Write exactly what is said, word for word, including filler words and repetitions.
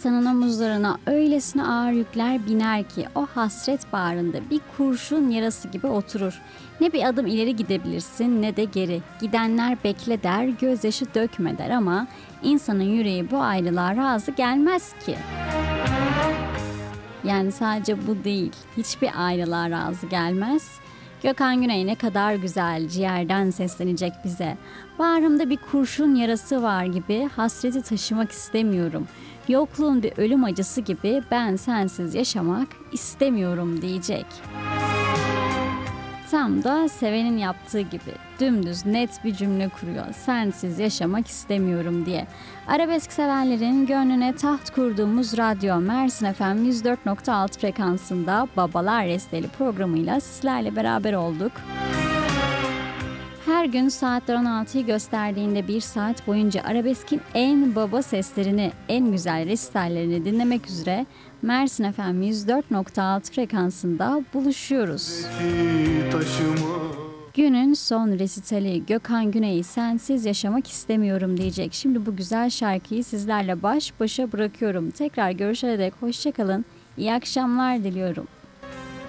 İnsanın omuzlarına öylesine ağır yükler biner ki o hasret bağrında bir kurşun yarası gibi oturur. Ne bir adım ileri gidebilirsin ne de geri. Gidenler bekle der, gözyaşı dökme der ama insanın yüreği bu ayrılığa razı gelmez ki. Yani sadece bu değil, hiçbir ayrılığa razı gelmez. Gökhan Güney ne kadar güzel ciğerden seslenecek bize. Bağrımda bir kurşun yarası var gibi hasreti taşımak istemiyorum. Yokluğun bir ölüm acısı gibi ben sensiz yaşamak istemiyorum diyecek. Tam da sevenin yaptığı gibi dümdüz net bir cümle kuruyor. Sensiz yaşamak istemiyorum diye. Arabesk severlerin gönlüne taht kurduğumuz radyo Mersin F M yüz dört nokta altı frekansında Babalar Resteli programıyla sizlerle beraber olduk. Her gün saatler on altıyı gösterdiğinde bir saat boyunca arabeskin en baba seslerini, en güzel resitallerini dinlemek üzere Mersin F M yüz dört nokta altı frekansında buluşuyoruz. Günün son resitali Gökhan Güney sensiz yaşamak istemiyorum diyecek. Şimdi bu güzel şarkıyı sizlerle baş başa bırakıyorum. Tekrar görüşene dek hoşça kalın. İyi akşamlar diliyorum.